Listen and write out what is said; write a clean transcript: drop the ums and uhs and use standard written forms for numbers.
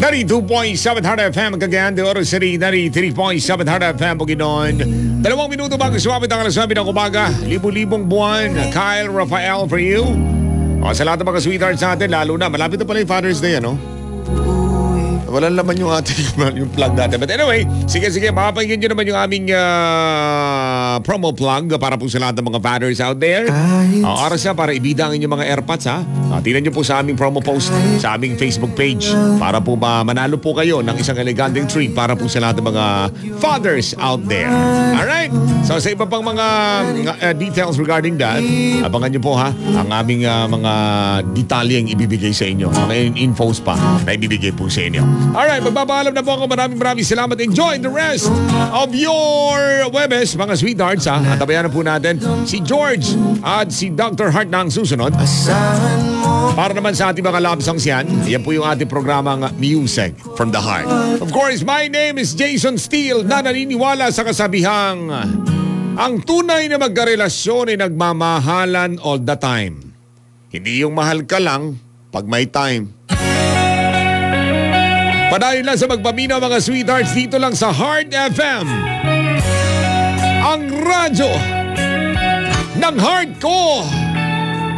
92.7 Hard FM Cagayan de Oro City, 93.7 Hard FM Bukidnon. 2 minuto bago sumapit ang alas 9 ng umaga. Libu-libong buwan. Kyle Rafael for you. Sa lahat ng mga sweethearts natin, lalo na malapit na pala yung Father's Day, ano? Walang laman yung ating yung plug natin. But anyway, sige, makapagiging nyo naman yung aming promo plug para po sa lahat ng mga fathers out there. Oras na para ibida ang inyong mga airpods, ha? Tingnan nyo po sa aming promo post sa aming Facebook page para po manalo po kayo ng isang eleganteng treat para po sa lahat ng mga fathers out there. Alright? So sa iba pang mga details regarding that, abangan nyo po, ha? Ang aming mga detalyeng ibibigay sa inyo. Mga infos pa na ibibigay po sa inyo. Alright, magpapaalam na po ako. Maraming salamat. Enjoy the rest of your Webes, mga sweethearts, ha? At tabayan na po natin si George at si Dr. Hart na ang susunod. Para naman sa ating mga love songs yan, yan po yung ating programang Music from the Heart. Of course, my name is Jason Steele na naniniwala sa kasabihang ang tunay na magkarelasyon ay nagmamahalan all the time. Hindi yung mahal ka lang pag may time. Padayon lang sa magpamina mga sweethearts dito lang sa Heart FM. Ang radyo ng heart ko.